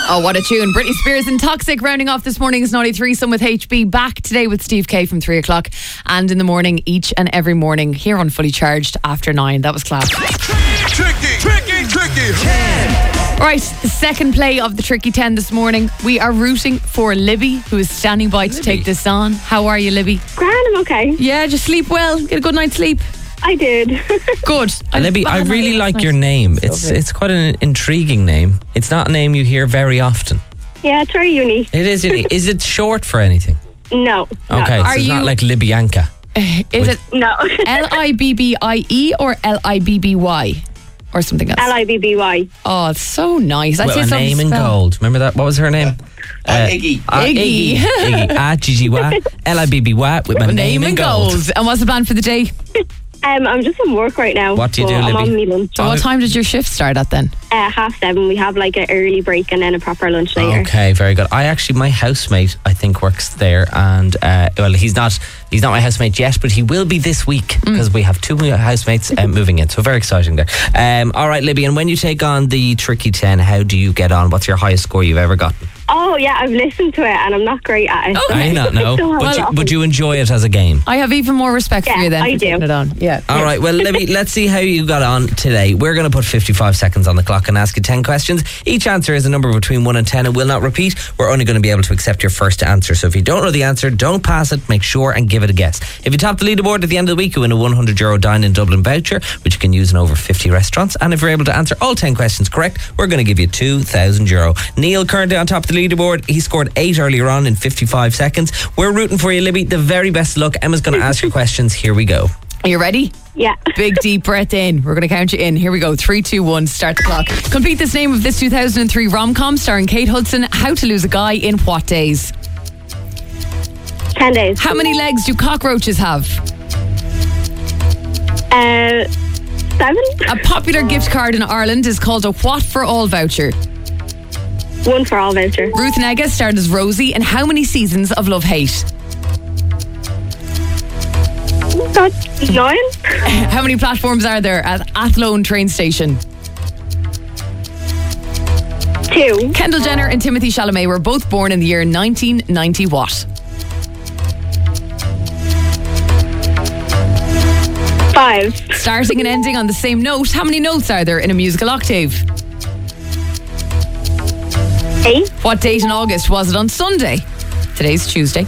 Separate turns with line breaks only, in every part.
Oh, what a tune. Britney Spears and Toxic rounding off this morning's Naughty Threesome with HB, back today with Steve K from 3 o'clock and in the morning each and every morning here on Fully Charged after 9. That was class.
Tricky 10.
Right, the second play of the Tricky 10 this morning. We are rooting for Libby, who is standing by to take this on. How are you, Libby?
Grand, I'm okay.
Yeah, just sleep well. Get a good night's sleep.
I did.
Good.
Libby, I really like your name. It's quite an intriguing name. It's not a name you hear very often.
Yeah, it's very unique.
It is unique. Is it short for anything?
No.
Okay, so it's not like Libyanka.
Is it
No.
Libbie or Libby or something else?
Libby.
Oh, it's so nice.
Well, a name in gold. Remember that? What was her name?
Iggy.
Iggy. Iggy. Libby with my name in gold.
And what's the plan for the day?
I'm just on work right now.
What do you do,
I'm
Libby?
on my lunch.
So what time did your shift start at then?
7:30. We have like an early break and then a proper lunch later.
Okay, very good. My housemate, I think, works there, and well, he's not my housemate yet, but he will be this week because we have two housemates moving in. So very exciting there. All right, Libby, and when you take on the Tricky 10, how do you get on? What's your highest score you've ever gotten?
Oh yeah, I've listened to it and I'm not great at it.
Okay.
I not know, but you enjoy it as a game.
I have even more respect for you then.
I
for
do.
taking it on. Yeah.
All right, well, Libby, let's see how you got on today. We're going to put 55 seconds on the clock and ask you 10 questions. Each answer is a number between 1 and 10 and will not repeat. We're only going to be able to accept your first answer. So if you don't know the answer, don't pass it. Make sure and give it a guess. If you top the leaderboard at the end of the week, you win a €100 Dine in Dublin voucher, which you can use in over 50 restaurants. And if you're able to answer all 10 questions correct, we're going to give you €2,000. Neil currently on top of the leaderboard. He scored 8 earlier on in 55 seconds. We're rooting for you, Libby. The very best of luck. Emma's going to ask your questions. Here we go.
Are you ready?
Yeah.
Big deep breath in. We're going to count you in. Here we go. 3, 2, 1. Start the clock. Complete this name of this 2003 rom-com starring Kate Hudson. How to Lose a Guy in what days?
10 days.
How many legs do cockroaches have?
7.
A popular gift card in Ireland is called a what for all voucher.
1 for all voucher.
Ruth Negga starred as Rosie in how many seasons of Love Hate?
God, 9.
How many platforms are there at Athlone train station?
2.
Kendall Jenner and Timothée Chalamet were both born in the year 1990 what?
5.
Starting and ending on the same note, how many notes are there in a musical octave?
8.
What date in August was it on Sunday? Today's Tuesday.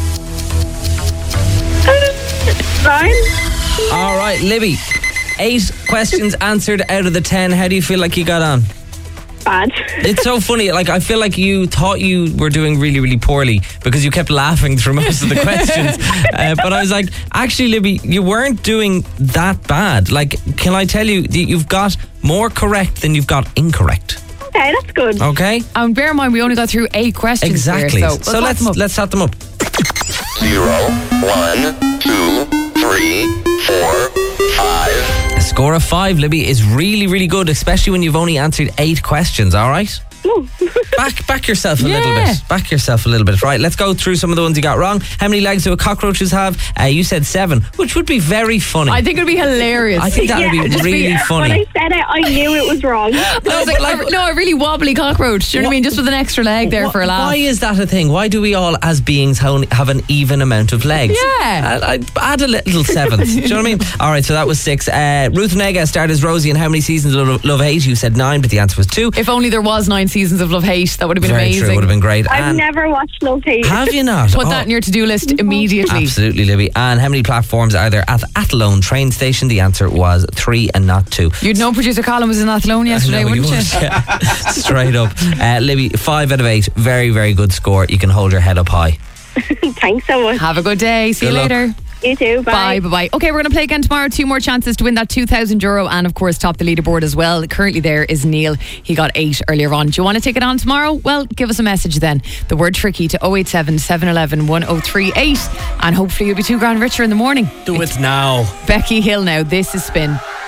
9.
All right, Libby. 8 questions answered out of the 10. How do you feel like you got on?
Bad.
It's so funny. Like, I feel like you thought you were doing really, really poorly because you kept laughing through most of the questions. But I was like, actually, Libby, you weren't doing that bad. Like, can I tell you, you've got more correct than you've got incorrect.
Okay, that's good.
Okay?
And bear in mind, we only got through 8 questions.
Exactly.
Here,
so let's set them up.
0, 1, 2, 3, 4, 5.
A score of 5, Libby, is really, really good, especially when you've only answered 8 questions, all right? Back yourself a little bit. Back yourself a little bit. Right, let's go through some of the ones you got wrong. How many legs do cockroaches have? You said 7, which would be very funny.
I think it would be hilarious.
I think that would be really funny.
When I said it, I knew it was wrong.
I was like, a really wobbly cockroach. Do you know what I mean? Just with an extra leg there for a laugh.
Why is that a thing? Why do we all, as beings, have an even amount of legs?
Yeah.
I add a little 7. Do you know what I mean? All right, so that was 6. Ruth Negga starred as Rosie in how many seasons of Love Hate? You said 9, but the answer was 2.
If only there was 9 seasons of Love Hate, that would have been
Very
amazing.
true, would have been great.
I've
And
never watched Love Hate.
have you not?
Put that in your to-do list immediately.
Absolutely, Libby. And how many platforms are there at Athlone train station? The answer was 3 and not 2.
You'd know producer Colin was in Athlone yesterday,
No,
wouldn't you?
would, yeah. Straight up. Libby, 5 out of 8. Very, very good score. You can hold your head up high.
Thanks so much.
Have a good day. See
Good
you
luck.
later.
You too. Bye.
Bye. Okay, we're going to play again tomorrow. 2 more chances to win that €2,000 and, of course, top the leaderboard as well. Currently there is Neil. He got 8 earlier on. Do you want to take it on tomorrow? Well, give us a message then. The word tricky to 087 711 1038 and hopefully you'll be £2,000 richer in the morning.
Do it now.
Becky Hill now. This is Spin.